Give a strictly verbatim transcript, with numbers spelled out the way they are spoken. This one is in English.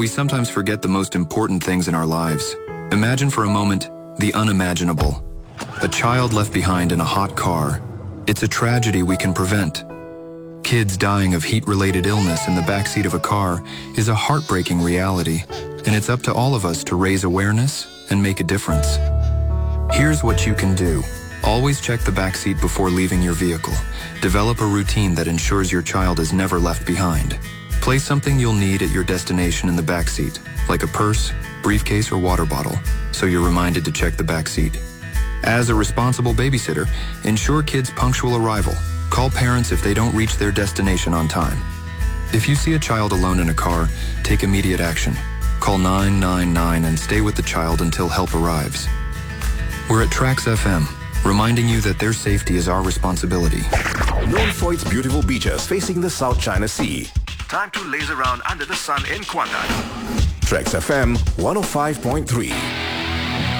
we sometimes forget the most important things in our lives. Imagine for a moment the unimaginable. A child left behind in a hot car. It's a tragedy we can prevent. Kids dying of heat-related illness in the backseat of a car is a heartbreaking reality, and it's up to all of us to raise awareness and make a difference. Here's what you can do. Always check the backseat before leaving your vehicle. Develop a routine that ensures your child is never left behind. Place something you'll need at your destination in the backseat, like a purse, briefcase, or water bottle, so you're reminded to check the backseat. As a responsible babysitter, ensure kids' punctual arrival. Call parents if they don't reach their destination on time. If you see a child alone in a car, take immediate action. Call nine nine nine and stay with the child until help arrives. We're at Trax F M, reminding you that their safety is our responsibility. Known for its beautiful beaches facing the South China Sea. Time to laze around under the sun in Kuantan. Trax F M one oh five point three.